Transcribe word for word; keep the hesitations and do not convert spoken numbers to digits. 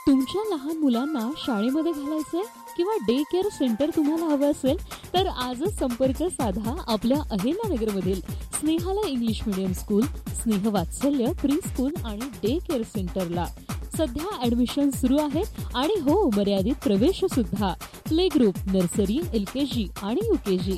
तुमच्या लहान मुलांना शाळेमध्ये घालायचंय किंवा डे केअर सेंटर तुम्हाला हवं असेल तर आजच संपर्क साधा आपल्या अहिल्यानगरमधील स्नेहाला इंग्लिश मीडियम स्कूल, स्नेह वात्सल्य प्री स्कूल आणि डे केअर सेंटरला. सध्या ऍडमिशन सुरू आहेत आणि हो मर्यादित प्रवेश सुद्धा. प्ले ग्रुप, नर्सरी, एल के जी आणि यू के जी